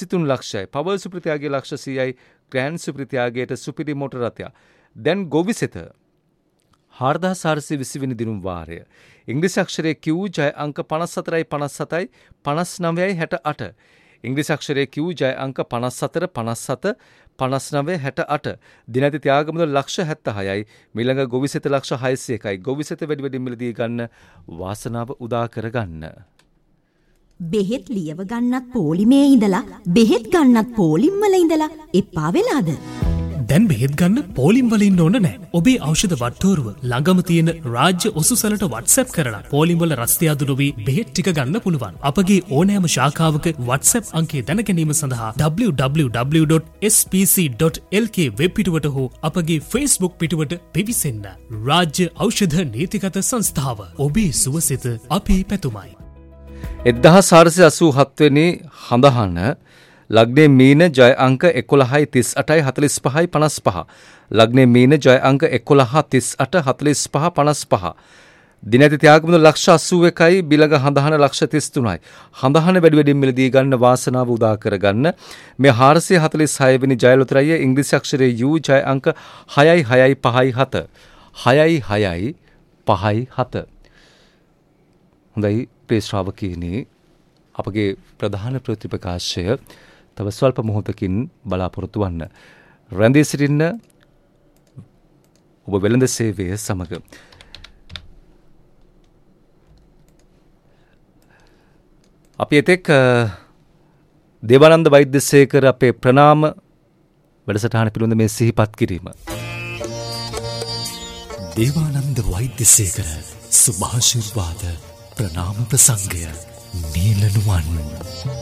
23 ලක්ෂයයි. පවල් සුප්‍රතියාගේ ලක්ෂ 100යි. ග්‍රෑන්ඩ් සුප්‍රතියාගේට සුපිරි මොටර් රථයක්. දැන් ගොවිසෙත 4420 වෙනි දිනුම් වාරය. ඉංග්‍රීසි අක්ෂරයේ Q ජය අංක 54යි 57යි 59යි 68. ඉංග්‍රීසි අක්ෂරයේ Q ජය අංක 54 57 59 68. දිනති ත්‍යාගමුදල් ලක්ෂ 76යි. මිළඟ ගොවිසෙත ලක්ෂ 601යි. ගොවිසෙත වැඩි වැඩිම මිලදී ගන්න වාසනාව උදා කරගන්න. බෙහෙත් ලියව ගන්නත් පොලිමේ ඉඳලා බෙහෙත් ගන්නත් පොලිම් වල ඉඳලා එපා වෙලාද? දැන් බෙහෙත් ගන්න පොලිම් වල ඉන්න ඕන නැහැ. ඔබේ ඖෂධ වට්ටෝරුව ළඟම තියෙන රාජ්‍ය ඔසුසලට WhatsApp කරලා පොලිම් වල රස්තිය අඩු නොවි බෙහෙත් ටික ගන්න පුළුවන්. අපගේ ඕනෑම ශාඛාවක WhatsApp අංකය දැන ගැනීම සඳහා www.spc.lk වෙබ් පිටුවට හෝ අපගේ Facebook පිටුවට පිවිසෙන්න. රාජ්‍ය ඖෂධ නීතිගත සංස්ථාව. ඔබේ සුවසෙත අපේ පැතුමයි. 1487 වෙනි හඳහන ලග්නේ මීන ජය අංක 11යි 38යි 45යි 55. ලග්නේ මීන ජය අංක 11 38 45 55. දිනති ත්‍යාගමුදල් ලක්ෂ 81යි බිලඟ හඳහන ලක්ෂ 33යි. හඳහන වැඩි වැඩිම මිලදී ගන්න වාසනාව උදා කරගන්න. මේ 446 වෙනි ජය ලොතරැය ඉංග්‍රීසි අක්ෂරයේ U ජය අංක 6යි 6යි 5යි 7. 6යි 6යි 5යි 7. හොඳයි ප්‍රේ ශ්‍රාවකීනි, අපගේ ප්‍රධාන ප්‍රතිපකාශය තව ස්වල්ප මොහොතකින් බලාපොරොත්තු වන්න. රැඳී සිටින්න ඔබ වෙළඳ සේවය සමග. අපි එතෙක් දේවානන්ද වෛද්‍යසේකර අපේ ප්‍රණාම වැඩසටහන පිළිබඳ මේ සිහිපත් කිරීම. දේවානන්ද වෛද්‍යසේකර සුභාශිර්වාද ප්‍රණාම ප්‍රසංගය. නීලනුවන්